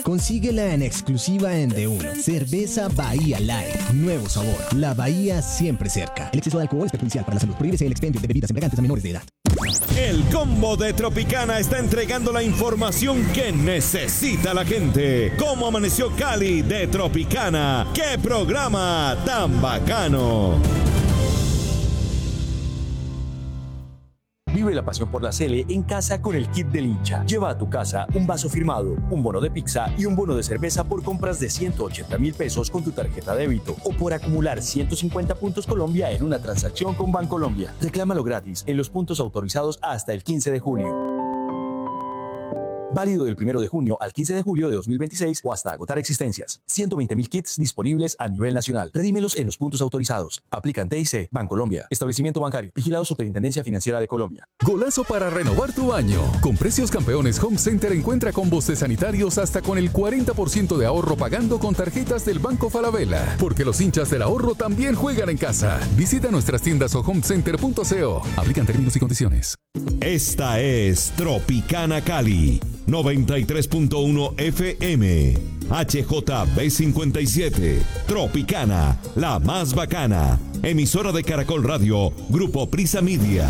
Consíguela en exclusiva en D1. Cerveza Bahía Light. Nuevo sabor. La Bahía siempre cerca. El exceso de alcohol es perjudicial para la salud. Prohíbese el expendio de bebidas embriagantes a menores de edad. El combo de Tropicana está entregando la información que necesita la gente. ¿Cómo amaneció Cali de Tropicana? ¡Qué programa tan bacano! Vive la pasión por la Sele en casa con el kit del hincha. Lleva a tu casa un vaso firmado, un bono de pizza y un bono de cerveza por compras de 180,000 pesos con tu tarjeta débito o por acumular 150 puntos Colombia en una transacción con Bancolombia. Reclámalo gratis en los puntos autorizados hasta el 15 de junio. Válido del 1 de junio al 15 de julio de 2026 o hasta agotar existencias. 120,000 kits disponibles a nivel nacional. Redímelos en los puntos autorizados. Aplican TIC, Bancolombia. Establecimiento bancario. Vigilado Superintendencia Financiera de Colombia. Golazo para renovar tu año. Con precios campeones Home Center encuentra combos de sanitarios hasta con el 40% de ahorro pagando con tarjetas del Banco Falabella. Porque los hinchas del ahorro también juegan en casa. Visita nuestras tiendas o homecenter.co. Aplican términos y condiciones. Esta es Tropicana Cali. 93.1 FM, HJB57, Tropicana, la más bacana, emisora de Caracol Radio, Grupo Prisa Media.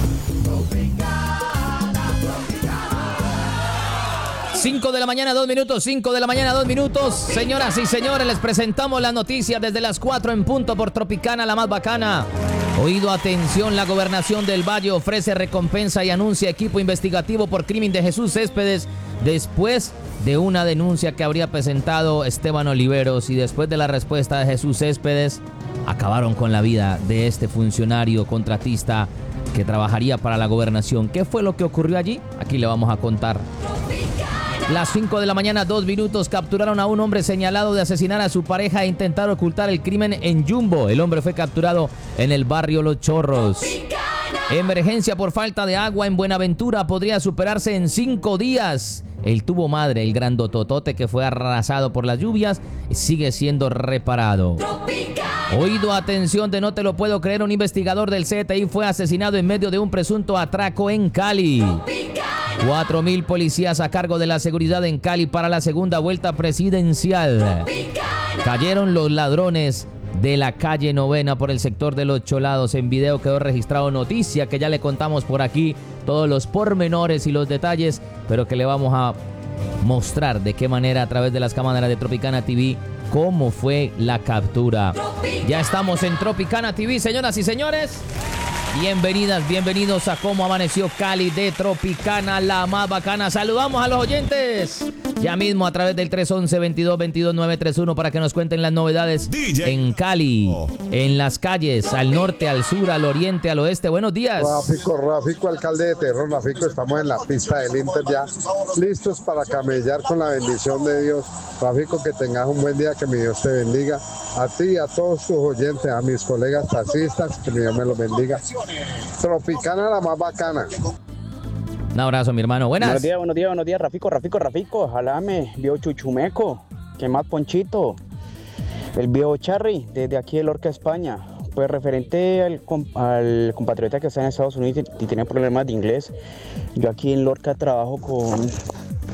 5 de la mañana, 2 minutos, 5 de la mañana, 2 minutos. Señoras y señores, les presentamos la noticia desde las 4 en punto por Tropicana, la más bacana. Oído, atención, la Gobernación del Valle ofrece recompensa y anuncia equipo investigativo por crimen de Jesús Céspedes después de una denuncia que habría presentado Esteban Oliveros y después de la respuesta de Jesús Céspedes, acabaron con la vida de este funcionario contratista que trabajaría para la gobernación. ¿Qué fue lo que ocurrió allí? Aquí le vamos a contar. Las 5 de la mañana, 2 minutos, capturaron a un hombre señalado de asesinar a su pareja e intentar ocultar el crimen en Jumbo. El hombre fue capturado en el barrio Los Chorros. Emergencia por falta de agua en Buenaventura podría superarse en 5 días. El tubo madre, el grandototote que fue arrasado por las lluvias, sigue siendo reparado. Oído, atención, de no te lo puedo creer, un investigador del CTI fue asesinado en medio de un presunto atraco en Cali. 4,000 policías a cargo de la seguridad en Cali para la segunda vuelta presidencial. Cayeron los ladrones de la calle Novena por el sector de Los Cholados. En video quedó registrado, noticia que ya le contamos por aquí, todos los pormenores y los detalles, pero que le vamos a mostrar de qué manera a través de las cámaras de Tropicana TV cómo fue la captura. Ya estamos en Tropicana TV, señoras y señores. Bienvenidas, bienvenidos a Cómo Amaneció Cali de Tropicana, la más bacana. Saludamos a los oyentes ya mismo a través del 311-2222-931 para que nos cuenten las novedades DJ en Cali, en las calles, al norte, al sur, al oriente, al oeste. Buenos días. Rafico, alcalde de Terror. Rafico, estamos en la pista del Inter ya, listos para camellar con la bendición de Dios. Rafico, que tengas un buen día, que mi Dios te bendiga. A ti y a todos tus oyentes, a mis colegas taxistas, que mi Dios me los bendiga. Tropicana, la más bacana. Un abrazo, mi hermano. Buenas. Buenos días, Rafico. Ojalá me vio Chuchumeco. ¿Qué más, Ponchito? El viejo Charry, desde aquí de Lorca, España. Pues referente al compatriota que está en Estados Unidos y tiene problemas de inglés. Yo aquí en Lorca trabajo con